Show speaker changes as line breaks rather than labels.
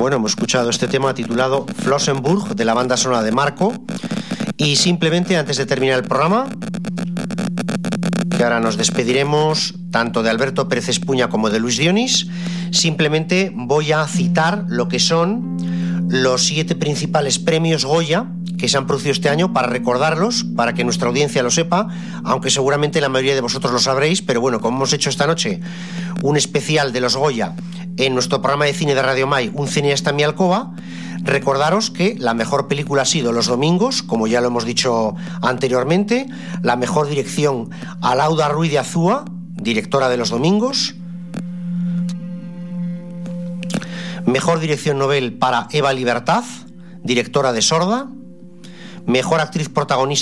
Bueno, hemos escuchado este tema titulado Flossenburg, de la banda sonora de Marco. Y simplemente, antes de terminar el programa, que ahora nos despediremos tanto de Alberto Pérez Espuña como de Luis Dionís, simplemente voy a citar lo que son los 7 principales premios Goya que se han producido este año, para recordarlos, para que nuestra audiencia lo sepa, aunque seguramente la mayoría de vosotros lo sabréis, pero bueno, como hemos hecho esta noche un especial de los Goya en nuestro programa de cine de Radio Mai, Un cineasta en mi alcoba, recordaros que la mejor película ha sido Los Domingos, como ya lo hemos dicho anteriormente, la mejor dirección a Lauda Ruiz de Azúa, directora de Los Domingos, mejor dirección Nobel para Eva Libertad, directora de Sorda, mejor actriz protagonista